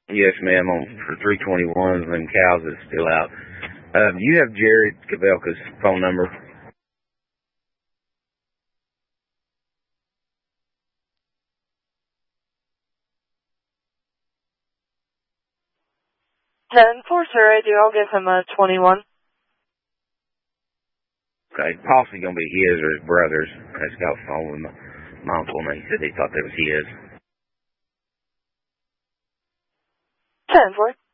Yes, ma'am, for 321s, and them cows is still out. Do you have Jared Kavelka's phone number? For sure, I do. I'll give him a 21. Okay, possibly gonna be his or his brother's. I just got a phone with my uncle, and he said they thought that was his. 10-4.